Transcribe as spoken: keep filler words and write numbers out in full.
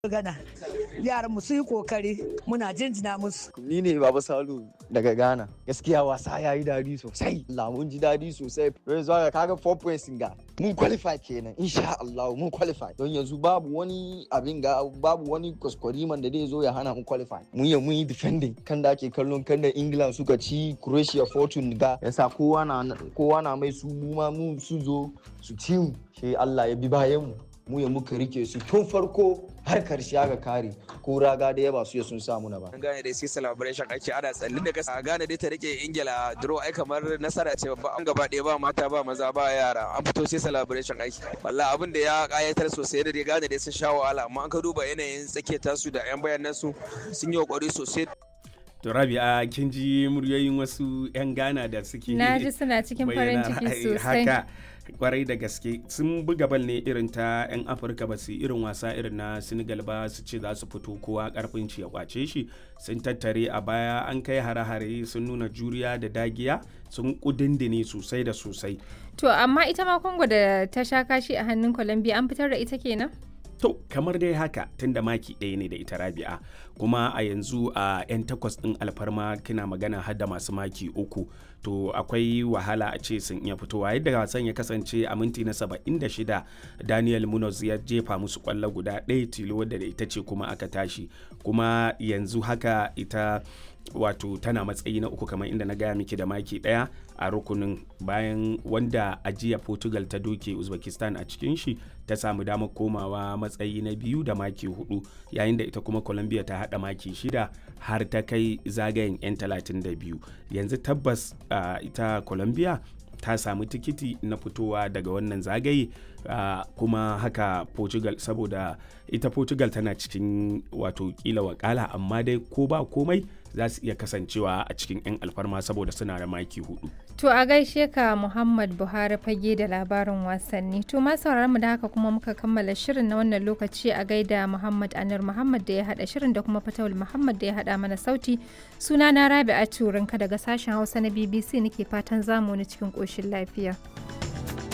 Gana yaran mu su yi kokari muna jinjina musu. Ni ne Baba Salu daga Ghana. Gaskiya wasa ya yi dadi sosai. Allah mun ji dadi sosai. Yanzu haka kaga four points ga. Mun qualify kenan. Insha Allah mun qualify. Don yanzu babu wani abin ga babu wani kuskuriman da zai zo ya hana mu qualify. Mun yi mun yi defending kan da ake kallon kan da England suka ci Croatia fortune ga. Yasa kowa na kowa na mai su mu ma mu su zo su ci mu. Sai Allah ya bi bayan mu. Mu ya muka rike su tun farko har karshe aka kare ko raga da yaba su ya sun samu na ba. An gane dai sai celebration ake ana tsallin da kasa gane dai ta rike Ingila draw ai kamar nasara ce babba an gaba ɗaya ba mata ba maza ba yara an fito sai celebration aiki. Wallahi abin da ya kayatar sosai da dai gane dai sun sha wahala amma an ka duba yanayin tsake tasu da yan bayanan su sun yi kokari sosai. To Rabi'a kin ji muryoyin wasu 'yan Ghana da suke na ji suna cikin farin ciki sosai haka kwarai da gaske sun buga bal ne irin ta 'yan Afirka ba su irin wasa irin na Senegal ba su ce za su fito kowa karfin ci ya kwace shi sun tattare a baya an kai hare-hare sun nuna juriya da dagiya sun kudindine sosai da sosai. To amma ita ma Congo da ta sha kashi a hannun Colombia an fitar da ita kenan? To kamar dai haka tunda maki ɗaya ne da ita Rabi'a kuma a yanzu a 'yan takwas ɗin alfarma kina magana har da masu maki uku to akwai wahala a ce sun iya fitowa yadda wasan ya kasance a minti na saba'in da shida Daniel Munoz ya jefa musu kwallo guda ɗaya tilo wadda da ita ce kuma aka tashi kuma yanzu haka ita wato tana matsayi na uku kamar inda na gaya miki da maki daya a rukunin bayan wanda ajiya Portugal ta doke Uzbekistan a cikin shi ta samu damar komawa matsayi na biyu da maki hudu yayin da ita kuma Colombia ta hada maki shida har ta kai zagayen 'yan talatin da biyu yanzu tabbas uh, ita Colombia ta samu tikiti na fitowa daga wannan zagaye uh, kuma haka Portugal saboda ita Portugal tana cikin wato kila wakala amma dai ko ba komai za su iya kasancewa a cikin 'yan alfarma saboda suna da maki hudu. To a gaishe ka Muhammad Buhari fage da labarin wasanni. To ma sauraron mu da haka kuma muka kammala shirin na wannan lokaci a gaida Muhammad Anur Muhammad da ya hada shirin da kuma Fatawul Muhammad da ya hada mana sauti. Suna na Rabi'a Turinka daga sashen Hausa na B B C nake fatan zamu ni cikin koshin lafiya.